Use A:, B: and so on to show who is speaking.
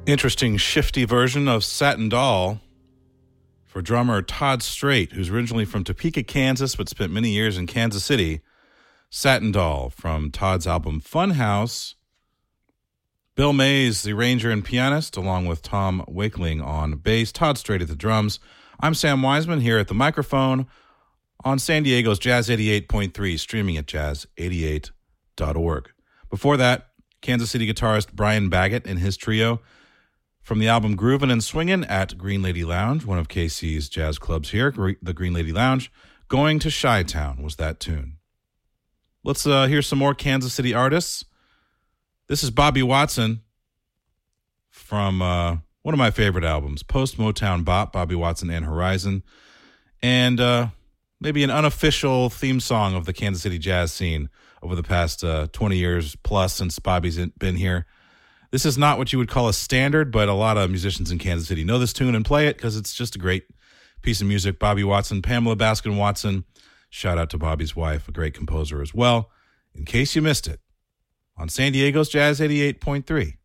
A: Interesting, shifty version of Satin Doll for drummer Todd Strait, who's originally from Topeka, Kansas, but spent many years in Kansas City. Satin Doll from Todd's album Funhouse. Bill Mays, the arranger and pianist, along with Tom Wakeling on bass, Todd Strait at the drums. I'm Sam Wiseman here at the microphone on San Diego's Jazz 88.3, streaming at jazz88.org. Before that, Kansas City guitarist Brian Baggett and his trio from the album Groovin' and Swingin' at Green Lady Lounge, one of KC's jazz clubs here, the Green Lady Lounge. Going to Chi-Town was that tune. Let's hear some more Kansas City artists. This is Bobby Watson from one of my favorite albums, Post Motown Bop, Bobby Watson and Horizon, and maybe an unofficial theme song of the Kansas City jazz scene over the past 20 years plus since Bobby's been here. This is not what you would call a standard, but a lot of musicians in Kansas City know this tune and play it because it's just a great piece of music. Bobby Watson, Pamela Baskin Watson. Shout out to Bobby's wife, a great composer as well. In case you missed it, on San Diego's Jazz 88.3.